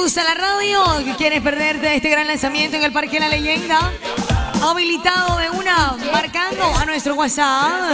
gusta la radio? ¿Quieres perderte este gran lanzamiento en el Parque de la Leyenda? Habilitado de una, marcando a nuestro WhatsApp.